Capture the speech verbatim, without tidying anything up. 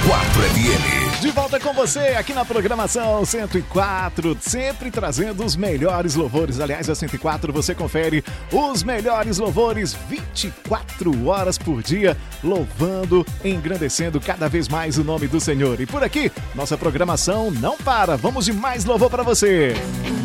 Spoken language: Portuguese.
quatro F M. De volta com você aqui na programação cento e quatro, sempre trazendo os melhores louvores. Aliás, a cento e quatro você confere os melhores louvores vinte e quatro horas por dia, louvando, engrandecendo cada vez mais o nome do Senhor. E por aqui, nossa programação não para. Vamos de mais louvor para você.